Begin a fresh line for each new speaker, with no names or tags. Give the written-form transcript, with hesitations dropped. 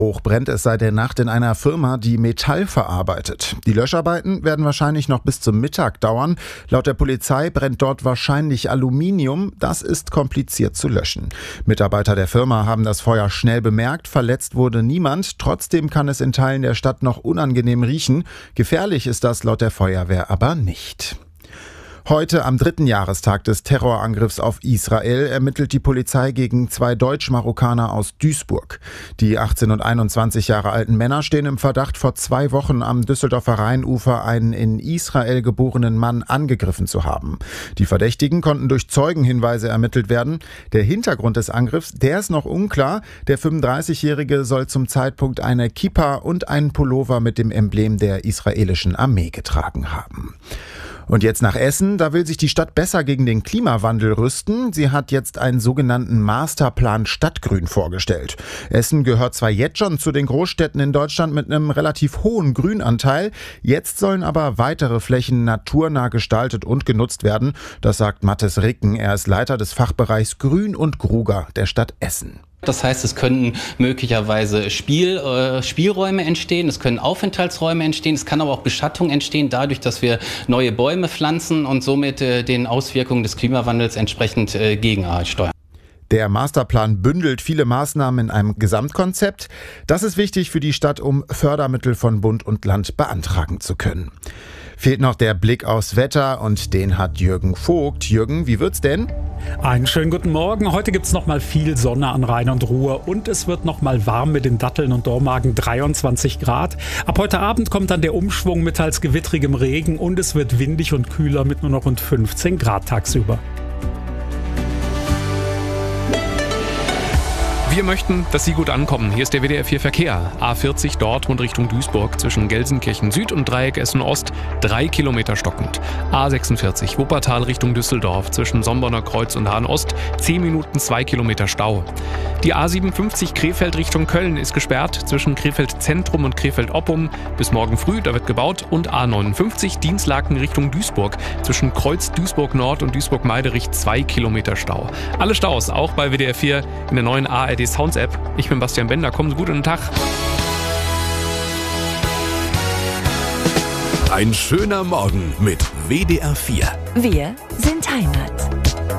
Hoch brennt es seit der Nacht in einer Firma, die Metall verarbeitet. Die Löscharbeiten werden wahrscheinlich noch bis zum Mittag dauern. Laut der Polizei brennt dort wahrscheinlich Aluminium. Das ist kompliziert zu löschen. Mitarbeiter der Firma haben das Feuer schnell bemerkt. Verletzt wurde niemand. Trotzdem kann es in Teilen der Stadt noch unangenehm riechen. Gefährlich ist das laut der Feuerwehr aber nicht. Heute, am 3. Jahrestag des Terrorangriffs auf Israel, ermittelt die Polizei gegen 2 Deutsch-Marokkaner aus Duisburg. Die 18 und 21 Jahre alten Männer stehen im Verdacht, vor 2 Wochen am Düsseldorfer Rheinufer einen in Israel geborenen Mann angegriffen zu haben. Die Verdächtigen konnten durch Zeugenhinweise ermittelt werden. Der Hintergrund des Angriffs, der ist noch unklar. Der 35-Jährige soll zum Zeitpunkt eine Kippa und einen Pullover mit dem Emblem der israelischen Armee getragen haben. Und jetzt nach Essen, da will sich die Stadt besser gegen den Klimawandel rüsten. Sie hat jetzt einen sogenannten Masterplan Stadtgrün vorgestellt. Essen gehört zwar jetzt schon zu den Großstädten in Deutschland mit einem relativ hohen Grünanteil. Jetzt sollen aber weitere Flächen naturnah gestaltet und genutzt werden. Das sagt Mathis Ricken. Er ist Leiter des Fachbereichs Grün und Gruger der Stadt Essen.
Das heißt, es können möglicherweise Spielräume entstehen, es können Aufenthaltsräume entstehen, es kann aber auch Beschattung entstehen, dadurch, dass wir neue Bäume pflanzen und somit den Auswirkungen des Klimawandels entsprechend gegensteuern.
Der Masterplan bündelt viele Maßnahmen in einem Gesamtkonzept. Das ist wichtig für die Stadt, um Fördermittel von Bund und Land beantragen zu können. Fehlt noch der Blick aufs Wetter und den hat Jürgen Vogt. Jürgen, wie wird's denn?
Einen schönen guten Morgen. Heute gibt's noch mal viel Sonne an Rhein und Ruhr und es wird noch mal warm mit den Datteln und Dormagen, 23 Grad. Ab heute Abend kommt dann der Umschwung mit teils gewittrigem Regen und es wird windig und kühler mit nur noch rund 15 Grad tagsüber.
Wir möchten, dass Sie gut ankommen. Hier ist der WDR 4 Verkehr. A40 Dortmund Richtung Duisburg zwischen Gelsenkirchen Süd und Dreieck Essen Ost 3 Kilometer stockend. A46 Wuppertal Richtung Düsseldorf zwischen Somborner Kreuz und Hahn Ost 10 Minuten 2 Kilometer Stau. Die A57 Krefeld Richtung Köln ist gesperrt zwischen Krefeld Zentrum und Krefeld Oppum bis morgen früh, da wird gebaut. Und A59 Dienstlaken Richtung Duisburg zwischen Kreuz Duisburg Nord und Duisburg Meiderich 2 Kilometer Stau. Alle Staus auch bei WDR 4 in der neuen ARD Sounds App. Ich bin Bastian Bender. Kommen Sie gut in den Tag.
Ein schöner Morgen mit WDR 4.
Wir sind Heimat.